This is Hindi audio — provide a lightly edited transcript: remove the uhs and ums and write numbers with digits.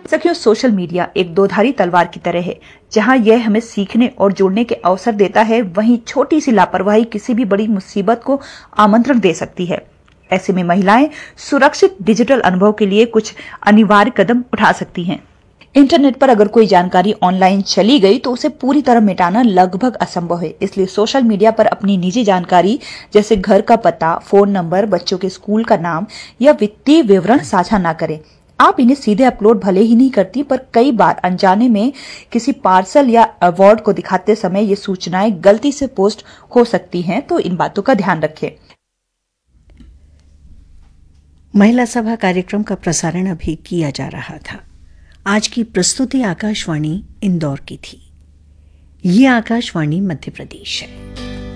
सखियों, सोशल मीडिया एक दोधारी तलवार की तरह है। जहां यह हमें सीखने और जुड़ने के अवसर देता है, वहीं छोटी सी लापरवाही किसी भी बड़ी मुसीबत को आमंत्रण दे सकती है। ऐसे में महिलाएं सुरक्षित डिजिटल अनुभव के लिए कुछ अनिवार्य कदम उठा सकती हैं। इंटरनेट पर अगर कोई जानकारी ऑनलाइन चली गई तो उसे पूरी तरह मिटाना लगभग असंभव है। इसलिए सोशल मीडिया पर अपनी निजी जानकारी जैसे घर का पता, फोन नंबर, बच्चों के स्कूल का नाम या वित्तीय विवरण साझा ना करें। आप इन्हें सीधे अपलोड भले ही नहीं करती, पर कई बार अनजाने में किसी पार्सल या अवार्ड को दिखाते समय ये सूचनाएं गलती से पोस्ट हो सकती हैं, तो इन बातों का ध्यान रखें। महिला सभा कार्यक्रम का प्रसारण अभी किया जा रहा था। आज की प्रस्तुति आकाशवाणी इंदौर की थी। ये आकाशवाणी मध्य प्रदेश है।